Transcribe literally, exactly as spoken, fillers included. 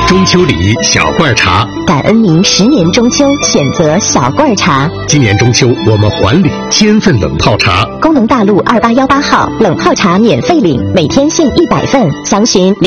中秋礼小罐茶， 感恩您十年中秋选择小罐茶。 今年中秋我们还礼千份冷泡茶。 工农大路二八幺八号冷泡茶免费领，每天限一百份，详询